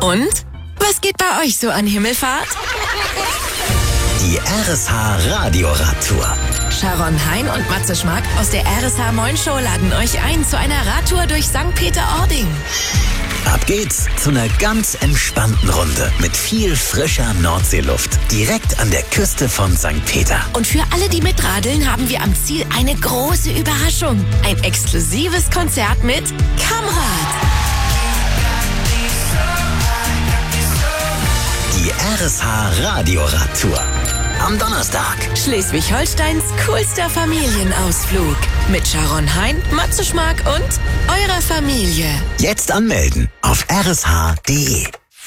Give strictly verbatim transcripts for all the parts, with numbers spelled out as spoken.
Und? Was geht bei euch so an Himmelfahrt? Die R S H Radioradtour. Sharon Hein und Matze Schmack aus der R S H Moin Show laden euch ein zu einer Radtour durch Sankt Peter-Ording. Ab geht's zu einer ganz entspannten Runde mit viel frischer Nordseeluft direkt an der Küste von Sankt Peter. Und für alle, die mitradeln, haben wir am Ziel eine große Überraschung. Ein exklusives Konzert mit Kamrat. Die R S H Radioradtour. Am Donnerstag. Schleswig-Holsteins coolster Familienausflug. Mit Sharon Hein, Matze Schmack und eurer Familie. Jetzt anmelden auf r s h punkt d e.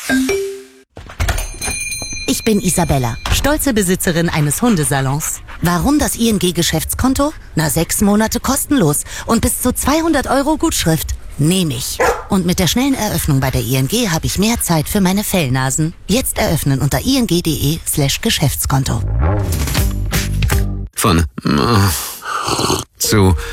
Ich bin Isabella, stolze Besitzerin eines Hundesalons. Warum das I N G-Geschäftskonto? Na, sechs Monate kostenlos und bis zu zweihundert Euro Gutschrift. Nehme ich. Und mit der schnellen Eröffnung bei der I N G habe ich mehr Zeit für meine Fellnasen. Jetzt eröffnen unter ing.de slash Geschäftskonto. Von zu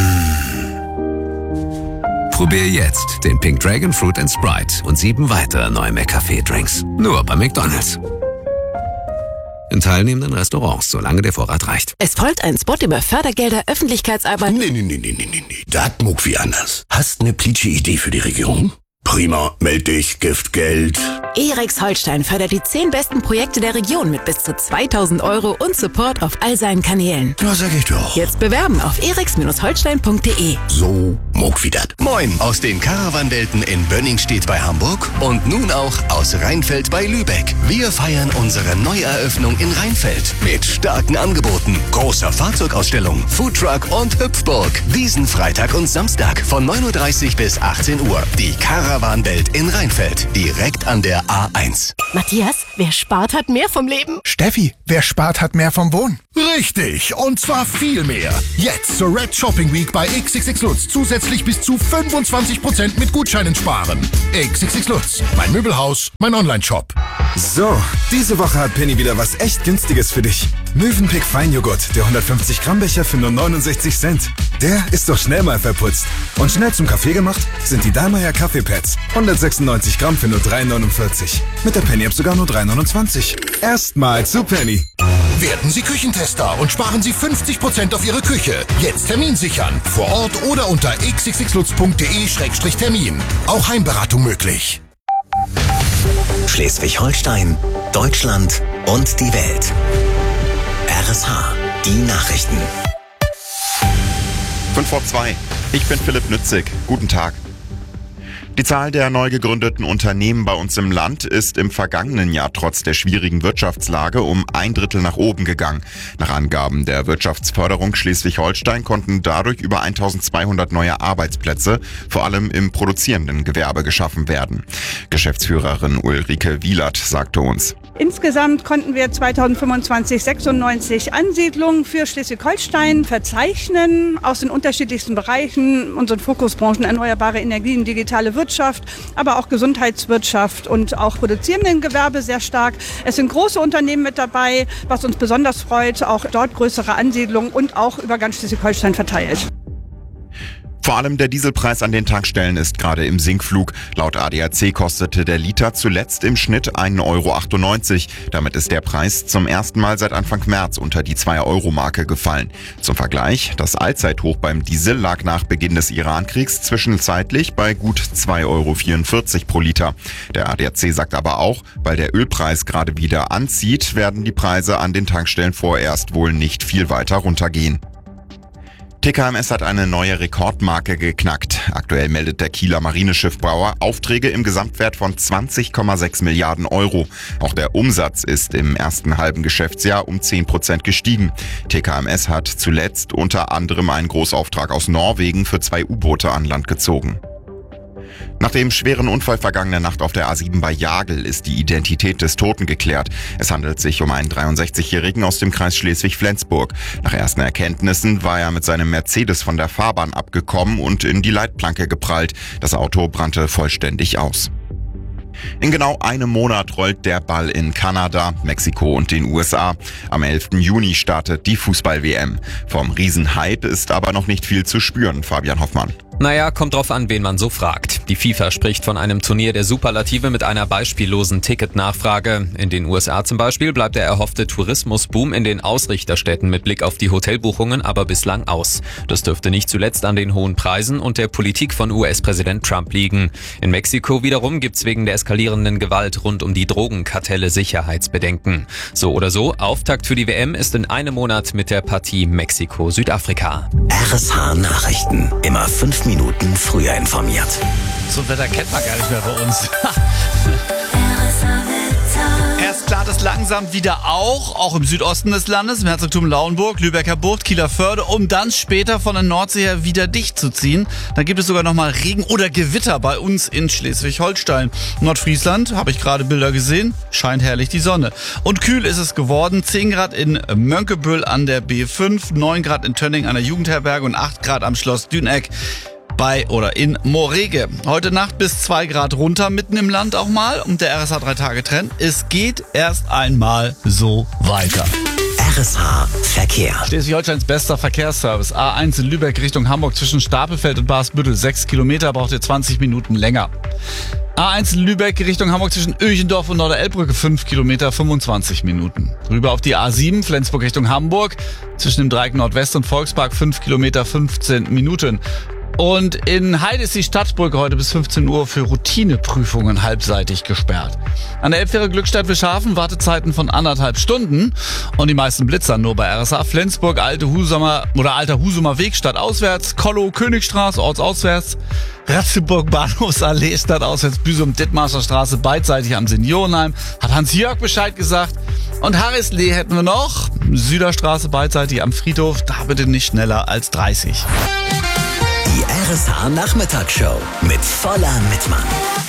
Probier jetzt den Pink Dragon Fruit and Sprite und sieben weitere neue McCafé-Drinks. Nur bei McDonald's. In teilnehmenden Restaurants, solange der Vorrat reicht. Es folgt ein Spot über Fördergelder, Öffentlichkeitsarbeit. Nee, nee, nee, nee, nee, nee. Das muck wie anders. Hast ne plitsche Idee für die Regierung? Prima, meld dich, Giftgeld. E-Rex Holstein fördert die zehn besten Projekte der Region mit bis zu zweitausend Euro und Support auf all seinen Kanälen. Ja, sag ich doch. Jetzt bewerben auf e rex Holstein punkt d e. So muck wie dat. Moin aus den Caravanwelten in Bönningstedt bei Hamburg und nun auch aus Rheinfeld bei Lübeck. Wir feiern unsere Neueröffnung in Rheinfeld mit starken Angeboten, großer Fahrzeugausstellung, Foodtruck und Hüpfburg. Diesen Freitag und Samstag von neun Uhr dreißig bis achtzehn Uhr. Die Caravanwelt in Rheinfeld, direkt an der A eins. Matthias, wer spart, hat mehr vom Leben. Steffi, wer spart, hat mehr vom Wohnen. Richtig, und zwar viel mehr. Jetzt zur Red Shopping Week bei X X X Lutz zusätzlich bis zu fünfundzwanzig Prozent mit Gutscheinen sparen. X X X Lutz, mein Möbelhaus, mein Online-Shop. So, diese Woche hat Penny wieder was echt Günstiges für dich. Mövenpick Feinjoghurt, der hundertfünfzig Gramm Becher für nur neunundsechzig Cent. Der ist doch schnell mal verputzt. Und schnell zum Kaffee gemacht sind die Dallmayr Kaffeepads. hundertsechsundneunzig Gramm für nur drei neunundvierzig. Mit der Penny-App sogar nur drei neunundzwanzig. Erstmal zu Penny. Werden Sie Küchentester und sparen Sie fünfzig Prozent auf Ihre Küche. Jetzt Termin sichern. Vor Ort oder unter x x x lutz punkt d e Schrägstrich Termin. Auch Heimberatung möglich. Schleswig-Holstein, Deutschland und die Welt. R S H, die Nachrichten. fünf vor zwei. Ich bin Philipp Nützig. Guten Tag. Die Zahl der neu gegründeten Unternehmen bei uns im Land ist im vergangenen Jahr trotz der schwierigen Wirtschaftslage um ein Drittel nach oben gegangen. Nach Angaben der Wirtschaftsförderung Schleswig-Holstein konnten dadurch über eintausendzweihundert neue Arbeitsplätze, vor allem im produzierenden Gewerbe, geschaffen werden. Geschäftsführerin Ulrike Wielert sagte uns: Insgesamt konnten wir zweitausendfünfundzwanzig sechsundneunzig Ansiedlungen für Schleswig-Holstein verzeichnen aus den unterschiedlichsten Bereichen, unseren Fokusbranchen erneuerbare Energien, digitale Wirtschaft, aber auch Gesundheitswirtschaft und auch produzierenden Gewerbe sehr stark. Es sind große Unternehmen mit dabei, was uns besonders freut, auch dort größere Ansiedlungen und auch über ganz Schleswig-Holstein verteilt. Vor allem der Dieselpreis an den Tankstellen ist gerade im Sinkflug. Laut A D A C kostete der Liter zuletzt im Schnitt ein Euro achtundneunzig. Damit ist der Preis zum ersten Mal seit Anfang März unter die zwei Euro Marke gefallen. Zum Vergleich, das Allzeithoch beim Diesel lag nach Beginn des Iran-Kriegs zwischenzeitlich bei gut zwei Euro vierundvierzig pro Liter. Der A D A C sagt aber auch, weil der Ölpreis gerade wieder anzieht, werden die Preise an den Tankstellen vorerst wohl nicht viel weiter runtergehen. T K M S hat eine neue Rekordmarke geknackt. Aktuell meldet der Kieler Marineschiffbauer Aufträge im Gesamtwert von zwanzig Komma sechs Milliarden Euro. Auch der Umsatz ist im ersten halben Geschäftsjahr um zehn Prozent gestiegen. T K M S hat zuletzt unter anderem einen Großauftrag aus Norwegen für zwei U-Boote an Land gezogen. Nach dem schweren Unfall vergangene Nacht auf der A sieben bei Jagel ist die Identität des Toten geklärt. Es handelt sich um einen dreiundsechzigjährigen aus dem Kreis Schleswig-Flensburg. Nach ersten Erkenntnissen war er mit seinem Mercedes von der Fahrbahn abgekommen und in die Leitplanke geprallt. Das Auto brannte vollständig aus. In genau einem Monat rollt der Ball in Kanada, Mexiko und den U S A. Am elften Juni startet die Fußball-W M. Vom Riesenhype ist aber noch nicht viel zu spüren, Fabian Hoffmann. Naja, kommt drauf an, wen man so fragt. Die FIFA spricht von einem Turnier der Superlative mit einer beispiellosen Ticketnachfrage. In den U S A zum Beispiel bleibt der erhoffte Tourismusboom in den Ausrichterstädten mit Blick auf die Hotelbuchungen aber bislang aus. Das dürfte nicht zuletzt an den hohen Preisen und der Politik von U S-Präsident Trump liegen. In Mexiko wiederum gibt's wegen der eskalierenden Gewalt rund um die Drogenkartelle Sicherheitsbedenken. So oder so, Auftakt für die W M ist in einem Monat mit der Partie Mexiko-Südafrika. R S H Nachrichten. Immer fünf Minuten früher informiert. So ein Wetter kennt man gar nicht mehr bei uns. Erst klart es langsam wieder auch, auch im Südosten des Landes, im Herzogtum Lauenburg, Lübecker Bucht, Kieler Förde, um dann später von der Nordsee her wieder dicht zu ziehen. Dann gibt es sogar nochmal Regen oder Gewitter bei uns in Schleswig-Holstein. Nordfriesland, habe ich gerade Bilder gesehen, scheint herrlich die Sonne. Und kühl ist es geworden, zehn Grad in Mönckeberg an der B fünf, neun Grad in Tönning an der Jugendherberge und acht Grad am Schloss Düneck bei oder in Morege. Heute Nacht bis zwei Grad runter, mitten im Land auch mal. Und der R S H drei Tage Trend. Es geht erst einmal so weiter. R S H Verkehr. Schleswig-Holsteins bester Verkehrsservice. A eins in Lübeck Richtung Hamburg zwischen Stapelfeld und Barsbüttel. sechs Kilometer, braucht ihr zwanzig Minuten länger. A eins in Lübeck Richtung Hamburg zwischen Öchendorf und Norderelbbrücke. fünf Kilometer, fünfundzwanzig Minuten. Rüber auf die A sieben Flensburg Richtung Hamburg zwischen dem Dreieck Nordwest und Volkspark. fünf Kilometer, fünfzehn Minuten. Und in Heide ist die Stadtbrücke heute bis fünfzehn Uhr für Routineprüfungen halbseitig gesperrt. An der Elbfähre Glückstadt-Wischhafen Wartezeiten von anderthalb Stunden und die meisten Blitzer nur bei R S H Flensburg, Alte Husumer oder Alter Husumer Weg stadtauswärts, Kollow, Königstraße ortsauswärts, Ratzeburg Bahnhofsallee stadtauswärts, Büsum, Dithmarschen Straße beidseitig am Seniorenheim, hat Hans-Jörg Bescheid gesagt. Und Harrislee hätten wir noch, Süderstraße beidseitig am Friedhof, da bitte nicht schneller als dreißig. Die R S H Nachmittagsshow mit voller Mitmann.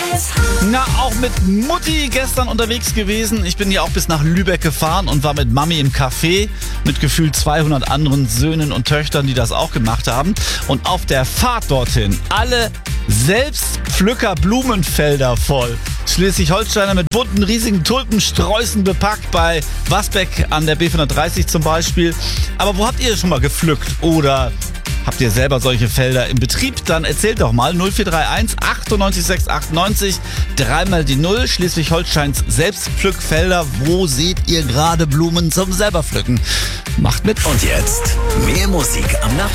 Na, auch mit Mutti gestern unterwegs gewesen. Ich bin ja auch bis nach Lübeck gefahren und war mit Mami im Café mit gefühlt zweihundert anderen Söhnen und Töchtern, die das auch gemacht haben. Und auf der Fahrt dorthin alle Selbstpflücker Blumenfelder voll. Schleswig-Holsteiner mit bunten, riesigen Tulpensträußen bepackt, bei Wasbeck an der B fünfhundertdreißig zum Beispiel. Aber wo habt ihr schon mal gepflückt? Oder habt ihr selber solche Felder im Betrieb? Dann erzählt doch mal. null vier drei eins achtundneunzig sechs achtundneunzig, dreimal die Null. Schleswig-Holsteins Selbstpflückfelder. Wo seht ihr gerade Blumen zum selber pflücken? Macht mit. Und jetzt mehr Musik am Nachmittag.